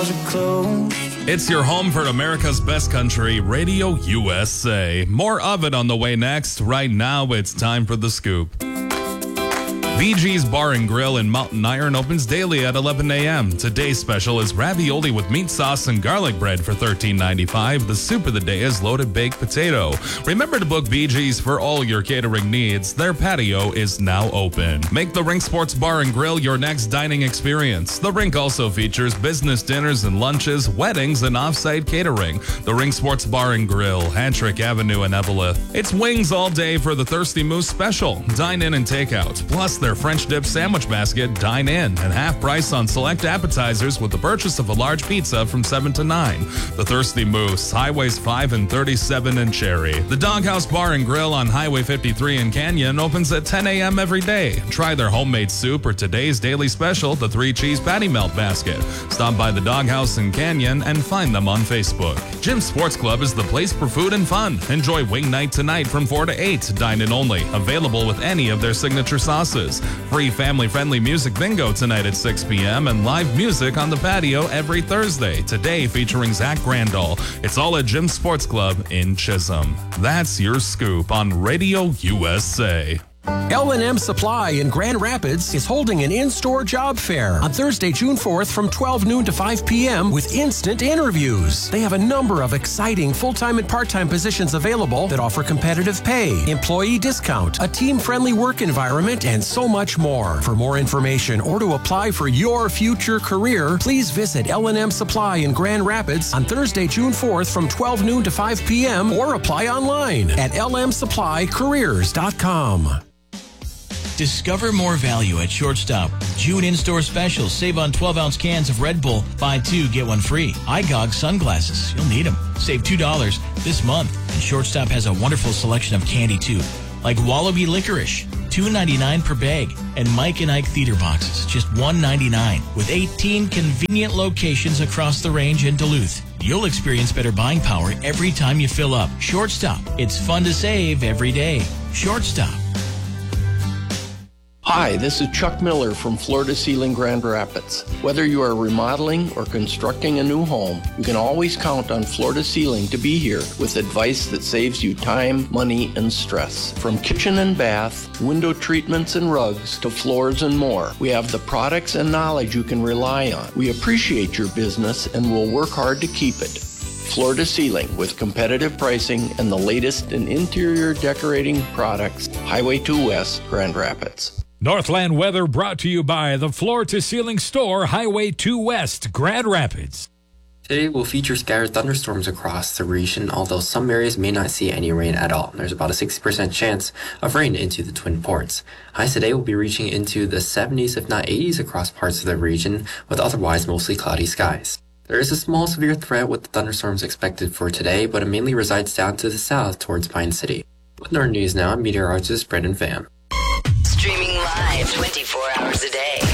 doors are closed. It's your home for America's best country, Radio USA. More of it on the way next. Right now, it's time for The Scoop. BG's Bar and Grill in Mountain Iron opens daily at 11 a.m. Today's special is ravioli with meat sauce and garlic bread for $13.95. The soup of the day is loaded baked potato. Remember to book BG's for all your catering needs. Their patio is now open. Make the Rink Sports Bar and Grill your next dining experience. The Rink also features business dinners and lunches, weddings, and off-site catering. The Rink Sports Bar and Grill, Hantrick Avenue in Evelyn. It's wings all day for the Thirsty Moose special. Dine in and take out. Plus, their French dip sandwich basket, dine in, and half price on select appetizers with the purchase of a large pizza from 7 to 9. The Thirsty Moose, Highways 5 and 37 in Cherry. The Doghouse Bar and Grill on Highway 53 in Canyon opens at 10 a.m. every day. Try their homemade soup or today's daily special, the 3-cheese patty melt basket. Stop by the Doghouse in Canyon and find them on Facebook. Jim Sports Club is the place for food and fun. Enjoy wing night tonight from 4 to 8, dine in only. Available with any of their signature sauces. Free family-friendly music bingo tonight at 6 p.m. and live music on the patio every Thursday. Today featuring Zach Grandal. It's all at Jim Sports Club in Chisholm. That's your scoop on Radio USA. L&M Supply in Grand Rapids is holding an in-store job fair on Thursday, June 4th from 12 noon to 5 p.m. with instant interviews. They have a number of exciting full-time and part-time positions available that offer competitive pay, employee discount, a team-friendly work environment, and so much more. For more information or to apply for your future career, please visit L&M Supply in Grand Rapids on Thursday, June 4th from 12 noon to 5 p.m. or apply online at lmsupplycareers.com. Discover more value at Shortstop. June in-store specials. Save on 12-ounce cans of Red Bull. Buy 2, get 1 free. IGOG sunglasses. You'll need them. Save $2 this month. And Shortstop has a wonderful selection of candy, too. Like Wallaby Licorice, $2.99 per bag. And Mike and Ike Theater Boxes, just $1.99. With 18 convenient locations across the range in Duluth. You'll experience better buying power every time you fill up. Shortstop. It's fun to save every day. Shortstop. Hi, this is Chuck Miller from Floor to Ceiling Grand Rapids. Whether you are remodeling or constructing a new home, you can always count on Floor to Ceiling to be here with advice that saves you time, money, and stress. From kitchen and bath, window treatments and rugs, to floors and more, we have the products and knowledge you can rely on. We appreciate your business and will work hard to keep it. Floor to Ceiling with competitive pricing and the latest in interior decorating products. Highway 2 West, Grand Rapids. Northland weather brought to you by the Floor to Ceiling Store, Highway 2 West, Grand Rapids. Today will feature scattered thunderstorms across the region, although some areas may not see any rain at all. There's about a 60% chance of rain into the Twin Ports. Highs today will be reaching into the 70s, if not 80s, across parts of the region, with otherwise mostly cloudy skies. There is a small severe threat with the thunderstorms expected for today, but it mainly resides down to the south towards Pine City. With our news now, I'm meteorologist Brendan Pham. Streaming live 24 hours a day.